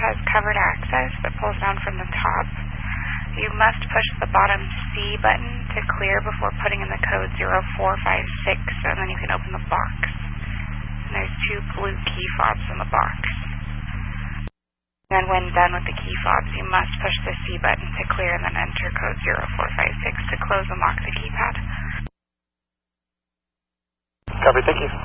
has covered access that pulls down from the top. You must push the bottom C button to clear before putting in the code 0456, and then you can open the box. And there's 2 blue key fobs in the box. Then when done with the key fobs, you must push the C button to clear and then enter code 0456 to close and lock the keypad. Copy, thank you.